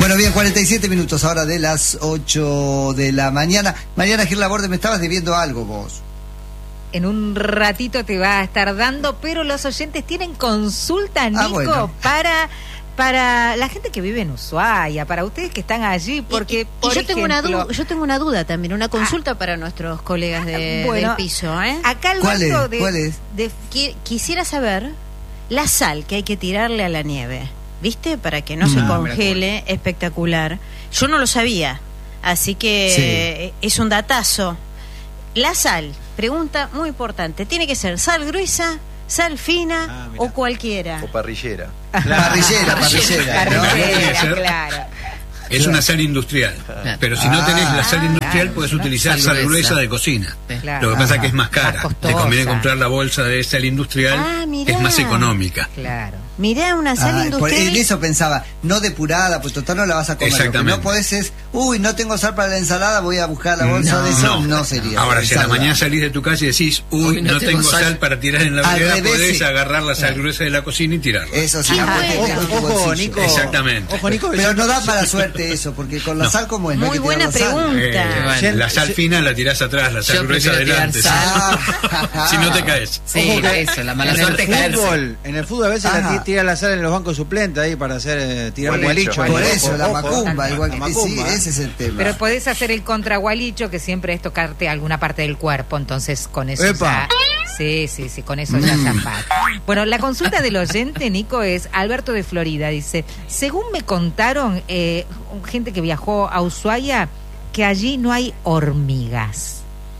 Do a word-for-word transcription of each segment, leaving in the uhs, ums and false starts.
Bueno, bien, cuarenta y siete minutos ahora de las ocho de la mañana. Mariana Gil Laborde, me estabas debiendo algo vos. En un ratito te va a estar dando, pero los oyentes tienen consulta, Nico, ah, bueno. para... para la gente que vive en Ushuaia, para ustedes que están allí, porque y, y, por y yo ejemplo, tengo una duda, yo tengo una duda también, una consulta ah, para nuestros colegas de, bueno, del piso, ¿eh? Acá Alberto ¿Cuál es? de, ¿Cuál es? De, que, quisiera saber la sal que hay que tirarle a la nieve, ¿viste? Para que no, no se congele, espectacular. Yo no lo sabía, así que sí, es un datazo. La sal, pregunta muy importante, ¿tiene que ser sal gruesa, sal fina ah, o cualquiera? O parrillera. Claro. Parrillera, parrillera. Parrillera, ¿no? Claro. Es una sal industrial, pero si no tenés la sal industrial, puedes utilizar sal gruesa de cocina. Claro. Lo que pasa es que es más cara. Más costosa. Te conviene comprar la bolsa de sal industrial, ah, que es más económica. Claro. Mirá, una sal ah, industrial. En eso pensaba, no depurada, pues total no la vas a comer. Exactamente. Lo que no podés es, uy, no tengo sal para la ensalada, voy a buscar la bolsa no, de sal. No, no sería. Ahora, si a la mañana salís de tu casa y decís, uy, no, no tengo sal. sal para tirar en la vereda, podés sí. agarrar la sal gruesa de la cocina y tirarla. Eso sí. Ah, ojo, ojo, Nico. Exactamente. Ojo, Nico. Pero no da para suerte eso, porque con la no. sal como es. Muy no hay que buena pregunta. Eh, bueno, la sal fina la tirás atrás, la sal gruesa adelante. Si no te caes. Sí, eso, la mala suerte es caerse. En el fútbol a veces la tira la sal en los bancos suplentes ahí para hacer eh, tirar gualicho. Por eso, la macumba, igual que sí, ese es el tema. Pero podés hacer el contragualicho, que siempre es tocarte alguna parte del cuerpo, entonces con eso ¡epa! ya... Sí, sí, sí, con eso ya zafás. Bueno, la consulta del oyente, Nico, es Alberto de Florida, dice, según me contaron, eh, gente que viajó a Ushuaia, que allí no hay hormigas.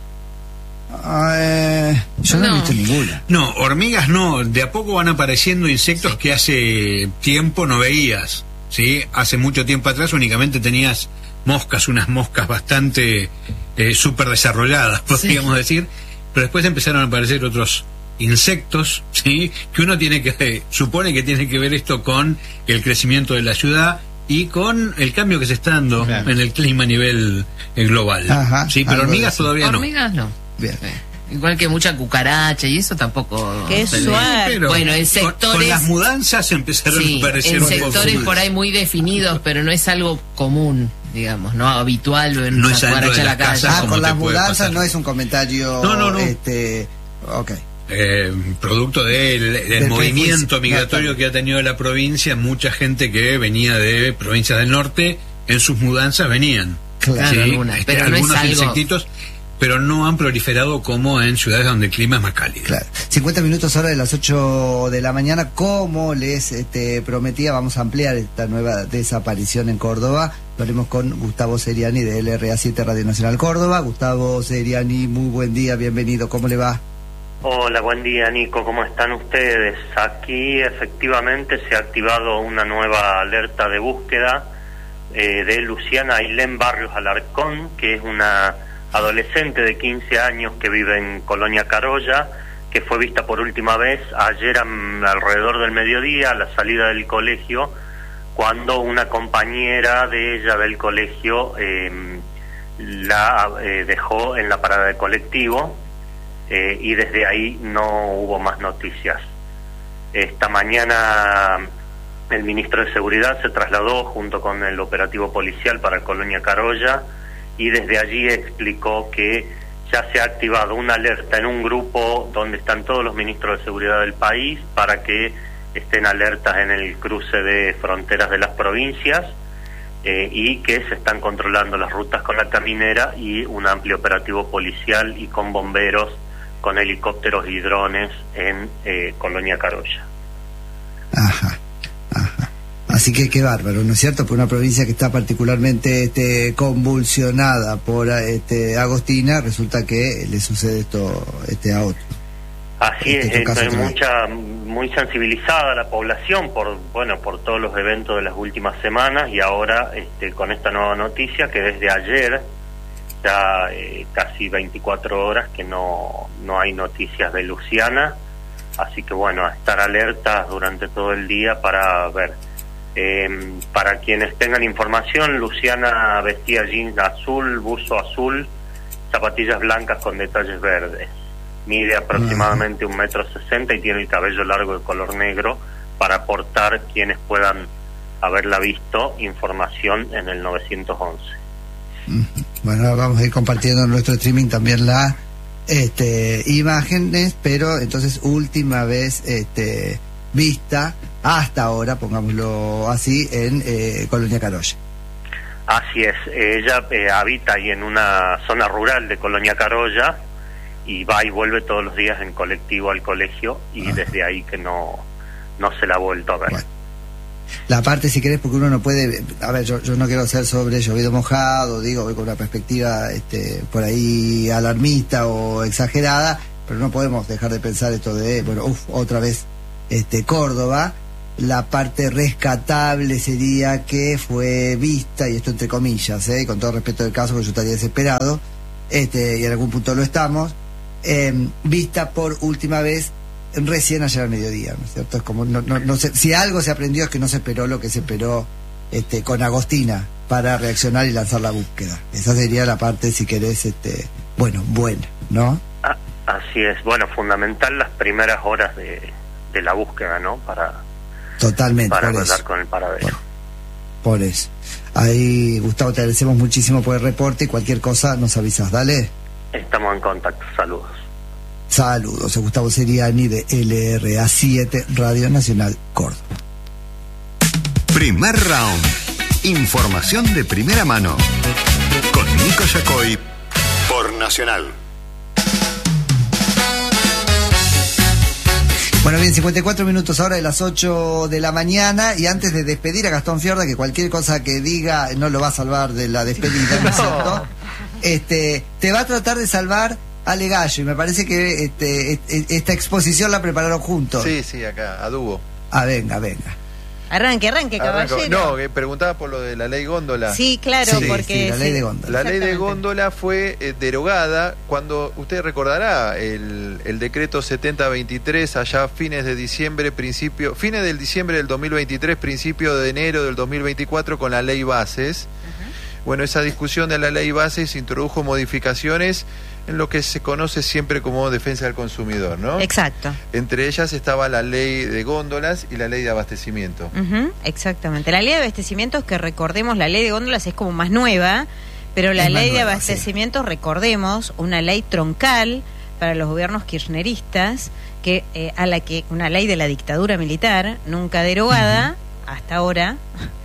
Eh, yo no, no he visto ninguna. No, hormigas no, de a poco van apareciendo insectos sí. que hace tiempo no veías, ¿sí? Hace mucho tiempo atrás únicamente tenías moscas, unas moscas bastante eh, súper desarrolladas, podríamos sí. decir, pero después empezaron a aparecer otros insectos, ¿sí? Que uno tiene que, eh, supone que tiene que ver esto con el crecimiento de la ciudad y con el cambio que se está dando claro. en el clima a nivel eh, global. Ajá, sí, pero hormigas todavía no. Hormigas no. Bien. Igual que mucha cucaracha y eso tampoco. Qué suave. Bueno, en sectores. Con, con las mudanzas empezaron sí, a aparecer en un sectores poco por ahí muy definidos, pero no es algo común, digamos, no habitual ver no una es algo de la casa. Ah, con las mudanzas no es un comentario. No, no, no. Este, okay. Eh, producto del, del, del movimiento migratorio no, que ha tenido la provincia, mucha gente que venía de provincias del norte, en sus mudanzas venían. Claro, ¿sí? algunas, este, pero algunos no es algo... insectitos, pero no han proliferado como en ciudades donde el clima es más cálido. Claro. cincuenta minutos ahora de las ocho de la mañana. Como les este, prometía, vamos a ampliar esta nueva desaparición en Córdoba. Lo haremos con Gustavo Seriani de L R A siete Radio Nacional Córdoba. Gustavo Seriani, muy buen día, bienvenido. ¿Cómo le va? Hola, buen día, Nico. ¿Cómo están ustedes? Aquí efectivamente se ha activado una nueva alerta de búsqueda eh, de Luciana Ailén Barrios Alarcón, que es una adolescente de quince años que vive en Colonia Carolla, que fue vista por última vez ayer a, alrededor del mediodía, a la salida del colegio, cuando una compañera de ella del colegio eh, la eh, dejó en la parada de colectivo eh, y desde ahí no hubo más noticias. Esta mañana el ministro de Seguridad se trasladó junto con el operativo policial para Colonia Carolla y desde allí explicó que ya se ha activado una alerta en un grupo donde están todos los ministros de seguridad del país para que estén alertas en el cruce de fronteras de las provincias eh, y que se están controlando las rutas con la caminera y un amplio operativo policial y con bomberos, con helicópteros y drones en eh, Colonia Carolla. Ajá, ajá. Así que qué bárbaro, ¿no es cierto? Por una provincia que está particularmente este, convulsionada por este, Agostina, resulta que le sucede esto este, a otro. Así este, es, es mucha, muy sensibilizada la población por, bueno, por todos los eventos de las últimas semanas y ahora este, con esta nueva noticia que desde ayer, ya eh, casi veinticuatro horas que no, no hay noticias de Luciana, así que bueno, a estar alertas durante todo el día para ver. Eh, para quienes tengan información, Luciana vestía jeans azul, buzo azul, zapatillas blancas con detalles verdes. Mide aproximadamente un metro sesenta y tiene el cabello largo de color negro para aportar quienes puedan haberla visto, información en el nueve once. Bueno, vamos a ir compartiendo en nuestro streaming también las este, imágenes, pero entonces última vez este, vista hasta ahora, pongámoslo así, en eh, Colonia Carolla. Así es, ella eh, habita ahí en una zona rural de Colonia Carolla y va y vuelve todos los días en colectivo al colegio y ah. desde ahí que no, no se la ha vuelto a ver. Bueno. La parte, si querés, porque uno no puede, a ver, yo, yo no quiero ser sobre llovido mojado, digo, voy con una perspectiva este, por ahí alarmista o exagerada, pero no podemos dejar de pensar esto de, bueno, uff, otra vez este Córdoba. La parte rescatable sería que fue vista, y esto entre comillas, ¿eh? Con todo respeto del caso, porque yo estaría desesperado, este, y en algún punto lo estamos, eh, vista por última vez recién ayer al mediodía, ¿no es cierto? Es como, no, no, no sé, si algo se aprendió es que no se esperó lo que se esperó este, con Agostina para reaccionar y lanzar la búsqueda. Esa sería la parte, si querés, este, bueno, buena, ¿no? Ah, así es, bueno, fundamental las primeras horas de, de la búsqueda, ¿no? Para, Totalmente, para por hablar eso. con el paradero. Bueno, por eso. Ahí, Gustavo, te agradecemos muchísimo por el reporte y cualquier cosa nos avisas, dale. Estamos en contacto, saludos. Saludos, soy Gustavo Seriani de L R A siete, Radio Nacional Córdoba. Primer round. Información de primera mano. Con Nico Yacoy por Nacional. Bueno, bien, cincuenta y cuatro minutos ahora de las ocho de la mañana, y antes de despedir a Gastón Fiorda, que cualquier cosa que diga no lo va a salvar de la despedida, ¿no es cierto? Este, te va a tratar de salvar Ale Gallo, y me parece que este, esta exposición la prepararon juntos. Sí, sí, acá, a dúo. Ah, venga, venga. Arranque, arranque, caballero. Arranco. No, que preguntaba por lo de la ley góndola. Sí, claro, sí, porque... Sí, la ley sí, de góndola. La ley de góndola fue eh, derogada cuando, usted recordará, el, el decreto setenta veintitrés, allá fines de diciembre, principio, fines del diciembre del dos mil veintitrés, principio de enero del dos mil veinticuatro, con la ley bases. Uh-huh. Bueno, esa discusión de la ley bases introdujo modificaciones en lo que se conoce siempre como defensa del consumidor, ¿no? Exacto. Entre ellas estaba la ley de góndolas y la ley de abastecimiento. Uh-huh, exactamente. La ley de abastecimientos, que recordemos, la ley de góndolas es como más nueva, pero la es ley nueva, de abastecimientos, sí. Recordemos, una ley troncal para los gobiernos kirchneristas, que eh, a la que una ley de la dictadura militar, nunca derogada uh-huh. hasta ahora,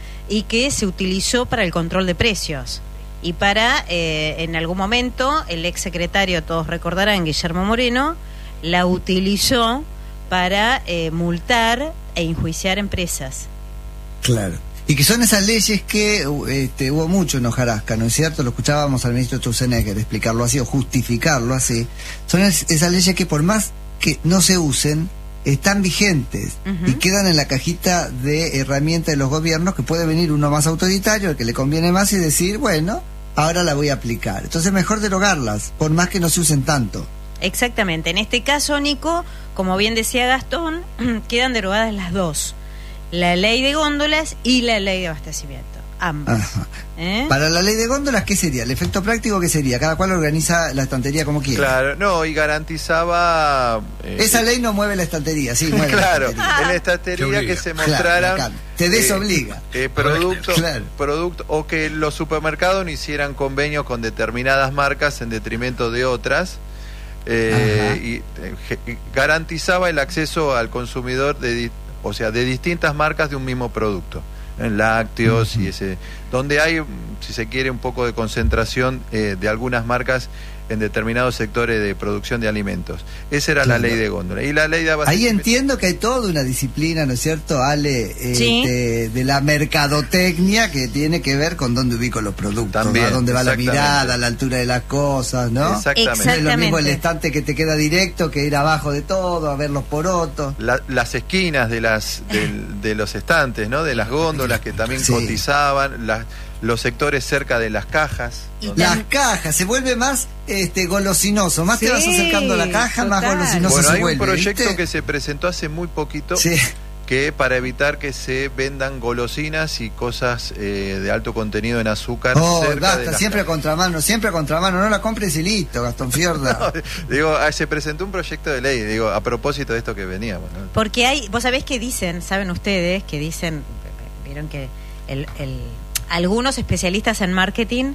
y que se utilizó para el control de precios. Y para, eh, en algún momento, el ex secretario, todos recordarán, Guillermo Moreno, la utilizó para eh, multar e enjuiciar empresas. Claro. Y que son esas leyes que este, hubo mucho en hojarasca, ¿no es cierto? Lo escuchábamos al ministro Sturzenegger explicarlo así o justificarlo así. Son es, esas leyes que por más que no se usen, están vigentes uh-huh. y quedan en la cajita de herramientas de los gobiernos, que puede venir uno más autoritario, el que le conviene más, y decir, bueno, ahora la voy a aplicar. Entonces mejor derogarlas, por más que no se usen tanto. Exactamente. En este caso, Nico, como bien decía Gastón, quedan derogadas las dos. La ley de góndolas y la ley de abastecimiento. Ambas. ¿Eh? Para la ley de góndolas, ¿qué sería? ¿El efecto práctico qué sería? Cada cual organiza la estantería como quiere. Claro, no, y garantizaba... Eh, Esa ley no mueve la estantería, sí, mueve claro, la estantería. en la estantería que se mostraran... Claro, te desobliga. Eh, eh, productos, claro. producto, o que los supermercados no hicieran convenios con determinadas marcas en detrimento de otras. Eh, y eh, garantizaba el acceso al consumidor de, o sea, de distintas marcas de un mismo producto. En lácteos uh-huh. y ese, donde hay, si se quiere, un poco de concentración eh, de algunas marcas en determinados sectores de producción de alimentos. Esa era claro. la ley de góndola. Y la ley de Ahí entiendo que hay toda una disciplina, ¿no es cierto, Ale? Eh, sí. de, de la mercadotecnia, que tiene que ver con dónde ubico los productos, también, a dónde va la mirada, la altura de las cosas, ¿no? Exactamente. Exactamente. No es lo mismo el estante que te queda directo que ir abajo de todo, a ver los porotos. La, las esquinas de las de, de los estantes, ¿no? De las góndolas que también sí. cotizaban, las, los sectores cerca de las cajas. Las cajas, se vuelve más este golosinoso, más sí, te vas acercando a la caja, total. Más golosinoso bueno, se hay vuelve. un proyecto ¿viste? que se presentó hace muy poquito, sí. que para evitar que se vendan golosinas y cosas eh, de alto contenido en azúcar. Oh, cerca basta, de las siempre a cajas. contramano, siempre a contramano, no la compres y listo, Gastón Fiorda. No, digo, ah, se presentó un proyecto de ley, digo, a propósito de esto que veníamos, ¿no? Porque hay, vos sabés que dicen, saben ustedes, que dicen, vieron que el, el, algunos especialistas en marketing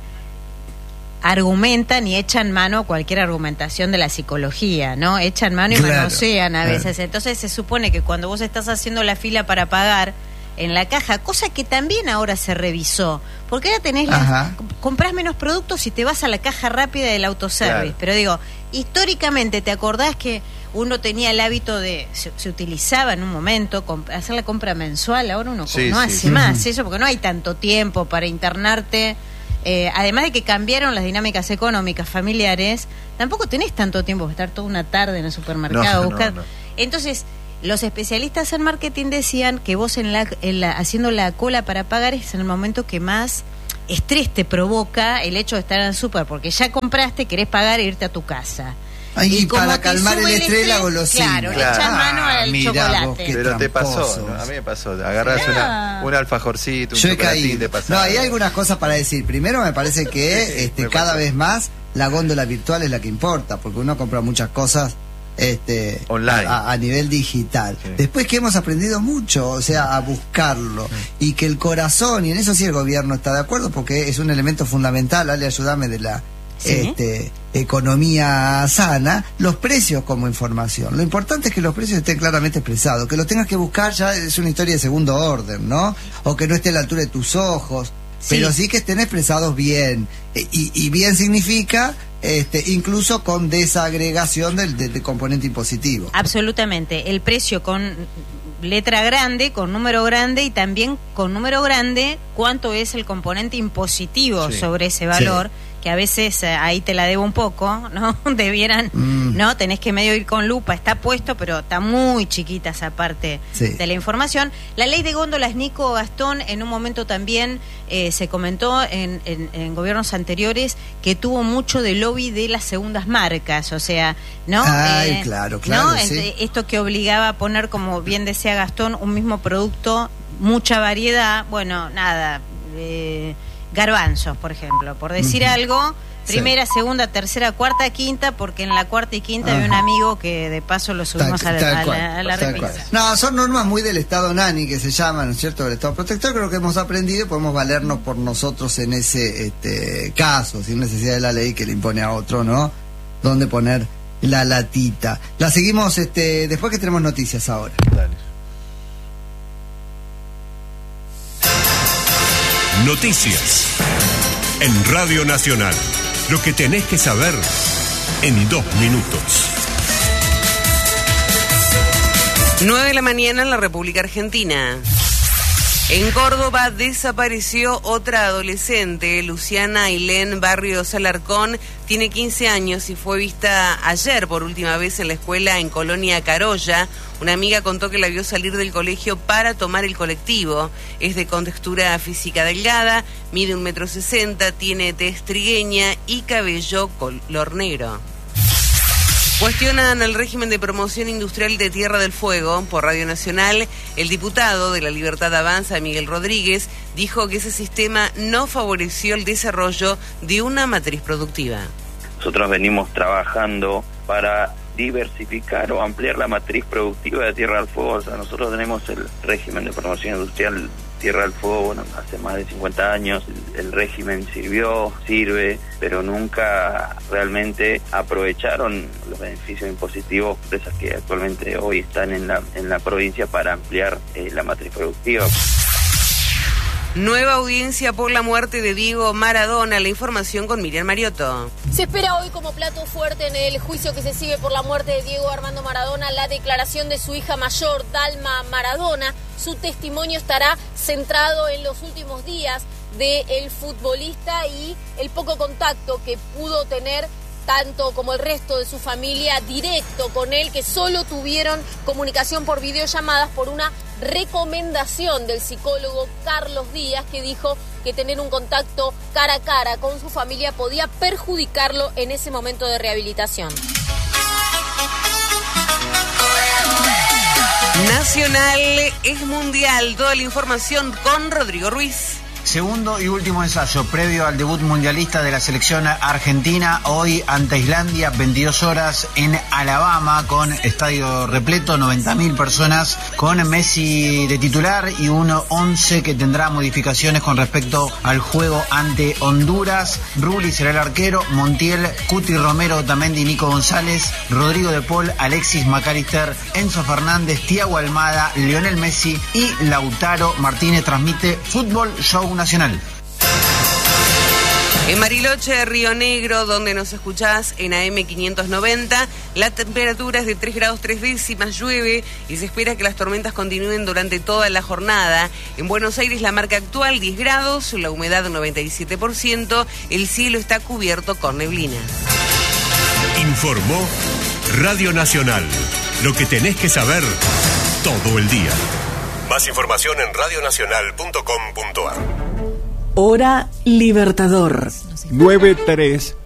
argumentan y echan mano a cualquier argumentación de la psicología, ¿no? Echan mano y claro, manosean a veces. claro. Entonces se supone que cuando vos estás haciendo la fila para pagar en la caja, cosa que también ahora se revisó, porque ahora tenés la, comprás menos productos y te vas a la caja rápida del autoservice. Claro. Pero digo, históricamente, ¿te acordás que uno tenía el hábito de, se, se utilizaba en un momento, comp- hacer la compra mensual? Ahora uno Sí, no sí, hace sí. más eso, porque no hay tanto tiempo para internarte. Eh, además de que cambiaron las dinámicas económicas familiares, tampoco tenés tanto tiempo para estar toda una tarde en el supermercado. No, buscar. no, no. Entonces, los especialistas en marketing decían que vos en la, en la, haciendo la cola para pagar es en el momento que más estrés te provoca el hecho de estar en el super, porque ya compraste, querés pagar e irte a tu casa. Ay, y como para te calmar sube el estrés, la golosina. Claro, le Claro. echas mano Ah, al mirá chocolate. vos, qué Pero te pasó, tramposos. ¿no? A mí me pasó. Agarrás Ah. una, un alfajorcito, un Yo he chocolatín, caído. te pasaba. No, hay algunas cosas para decir. Primero, me parece que este, Me cada pasó. vez más la góndola virtual es la que importa, porque uno compra muchas cosas este Online. a, a nivel digital. Sí. Después que hemos aprendido mucho, o sea, a buscarlo, y que el corazón, y en eso sí el gobierno está de acuerdo, porque es un elemento fundamental, Ale, ayúdame, de la Sí. este, economía sana, los precios como información. Lo importante es que los precios estén claramente expresados, que los tengas que buscar ya es una historia de segundo orden, ¿no? O que no esté a la altura de tus ojos, Sí. pero sí que estén expresados bien. E- Y, y bien significa este, incluso con desagregación del, del- del componente impositivo. Absolutamente. El precio con letra grande, con número grande, y también con número grande cuánto es el componente impositivo Sí. sobre ese valor, que a veces eh, ahí te la debo un poco, ¿no? Debieran, Mm. ¿no? Tenés que medio ir con lupa, está puesto, pero está muy chiquita esa parte Sí. de la información. La ley de góndolas, Nico, Gastón, en un momento también eh, se comentó en, en, en gobiernos anteriores que tuvo mucho de lobby de las segundas marcas, o sea, ¿no? Ay, claro, claro, ¿no? sí. Este, esto que obligaba a poner, como bien decía Gastón, un mismo producto, mucha variedad, bueno, nada, eh, garbanzos, por ejemplo, por decir Ujú. algo, Sí. primera, segunda, tercera, cuarta, quinta, porque en la cuarta y quinta Ajá. había un amigo que de paso lo subimos Tal- a, la- tal a cual, la, a la tal repisa. cual. No, son normas muy del Estado Nani que se llaman, ¿no es cierto? Del Estado Protector. Creo que hemos aprendido y podemos valernos por nosotros en ese este, caso, sin necesidad de la ley que le impone a otro, ¿no? Dónde poner la latita. La seguimos este, después que tenemos noticias ahora. Dale. Noticias en Radio Nacional. Lo que tenés que saber en dos minutos. nueve de la mañana en la República Argentina. En Córdoba desapareció otra adolescente, Luciana Ailén Barrios Alarcón, tiene quince años y fue vista ayer por última vez en la escuela en Colonia Carolla. Una amiga contó que la vio salir del colegio para tomar el colectivo. Es de contextura física delgada, mide un metro sesenta, tiene tez trigueña y cabello color negro. Cuestionan el régimen de promoción industrial de Tierra del Fuego. Por Radio Nacional, el diputado de La Libertad Avanza, Miguel Rodríguez, dijo que ese sistema no favoreció el desarrollo de una matriz productiva. Nosotros venimos trabajando para diversificar o ampliar la matriz productiva de Tierra del Fuego. O sea, nosotros tenemos el régimen de promoción industrial Tierra del Fuego, bueno, hace más de cincuenta años. El régimen sirvió, sirve, pero nunca realmente aprovecharon los beneficios impositivos de empresas que actualmente hoy están en la, en la provincia para ampliar eh, la matriz productiva. Nueva audiencia por la muerte de Diego Maradona. La información con Miriam Mariotto. Se espera hoy como plato fuerte en el juicio que se sigue por la muerte de Diego Armando Maradona la declaración de su hija mayor, Dalma Maradona. Su testimonio estará centrado en los últimos días del futbolista y el poco contacto que pudo tener tanto como el resto de su familia directo con él, que solo tuvieron comunicación por videollamadas por una recomendación del psicólogo Carlos Díaz, que dijo que tener un contacto cara a cara con su familia podía perjudicarlo en ese momento de rehabilitación. Nacional es mundial. Toda la información con Rodrigo Ruiz. Segundo y último ensayo previo al debut mundialista de la selección argentina, hoy ante Islandia, veintidós horas en Alabama, con estadio repleto, noventa mil personas, con Messi de titular y un once que tendrá modificaciones con respecto al juego ante Honduras. Rulli será el arquero, Montiel, Cuti Romero, Otamendi, Nico González, Rodrigo de Paul, Alexis McAllister, Enzo Fernández, Thiago Almada, Lionel Messi y Lautaro Martínez. Transmite Fútbol Show Nacional. En Bariloche, Río Negro, donde nos escuchás en A M quinientos noventa, la temperatura es de tres grados tres décimas, llueve y se espera que las tormentas continúen durante toda la jornada. En Buenos Aires, la marca actual diez grados, la humedad noventa y siete por ciento, el cielo está cubierto con neblina. Informó Radio Nacional, lo que tenés que saber todo el día. Más información en radionacional punto com punto a r. Hora Libertador. nueve tres